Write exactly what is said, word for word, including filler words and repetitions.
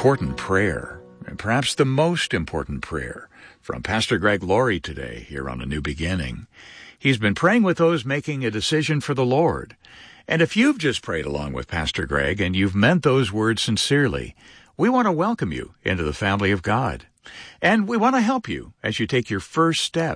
important prayer, and perhaps the most important prayer, from Pastor Greg Laurie today here on A New Beginning. He's been praying with those making a decision for the Lord. And if you've just prayed along with Pastor Greg and you've meant those words sincerely, we want to welcome you into the family of God. And we want to help you as you take your first step